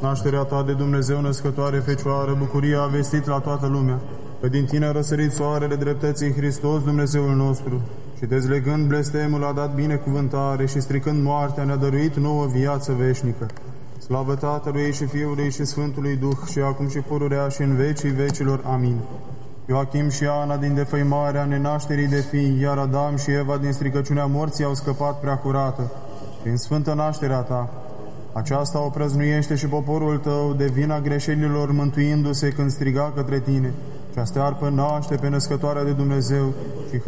Nașterea ta de Dumnezeu născătoare Fecioară, bucuria a vestit la toată lumea, că din tine a răsărit soarele dreptății Hristos, Dumnezeul nostru, și dezlegând blestemul a dat binecuvântare și stricând moartea ne-a dăruit nouă viață veșnică. Slavă Tatălui și Fiului și Sfântului Duh, și acum și pururea și în vecii vecilor. Amin. Ioachim și Ana din defăimarea nenașterii de fii, iar Adam și Eva din stricăciunea morții au scăpat prea curată, prin sfântă nașterea ta. Aceasta o prăznuiește și poporul tău de vina greșelilor, mântuindu-se când striga către tine, și a stearpă naște pe născătoarea de Dumnezeu și